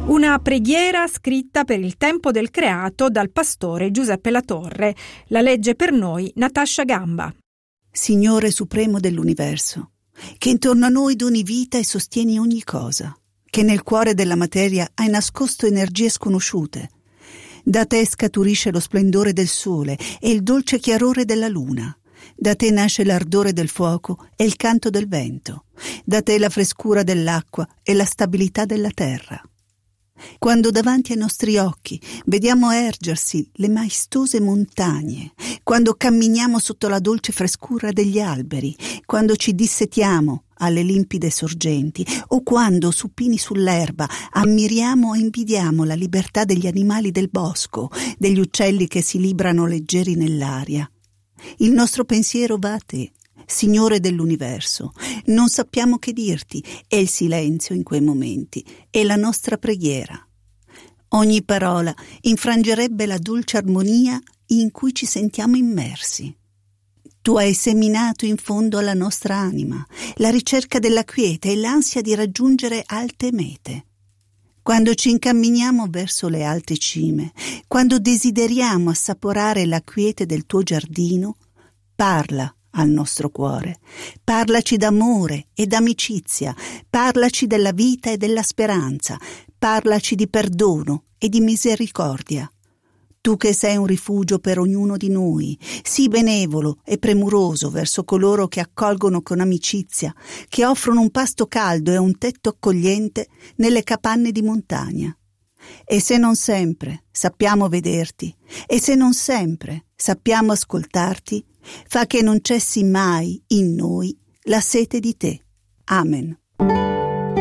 Una preghiera scritta per il tempo del creato dal pastore Giuseppe Latorre. La legge per noi Natascia Gamba. Signore supremo dell'universo, che intorno a noi doni vita e sostieni ogni cosa, che nel cuore della materia hai nascosto energie sconosciute. Da te scaturisce lo splendore del sole e il dolce chiarore della luna. Da te nasce l'ardore del fuoco e il canto del vento. Da te la frescura dell'acqua e la stabilità della terra. Quando davanti ai nostri occhi vediamo ergersi le maestose montagne, quando camminiamo sotto la dolce frescura degli alberi, quando ci dissetiamo alle limpide sorgenti o quando, supini sull'erba, ammiriamo e invidiamo la libertà degli animali del bosco, degli uccelli che si librano leggeri nell'aria, il nostro pensiero va a te, Signore dell'universo. Non sappiamo che dirti, è il silenzio in quei momenti, è la nostra preghiera. Ogni parola infrangerebbe la dolce armonia in cui ci sentiamo immersi. Tu hai seminato in fondo alla nostra anima la ricerca della quiete e l'ansia di raggiungere alte mete. Quando ci incamminiamo verso le alte cime, quando desideriamo assaporare la quiete del tuo giardino, parla al nostro cuore, parlaci d'amore e d'amicizia, parlaci della vita e della speranza, parlaci di perdono e di misericordia. Tu che sei un rifugio per ognuno di noi, sii benevolo e premuroso verso coloro che accolgono con amicizia, che offrono un pasto caldo e un tetto accogliente nelle capanne di montagna. E se non sempre sappiamo vederti, e se non sempre sappiamo ascoltarti, fa che non cessi mai in noi la sete di te. Amen.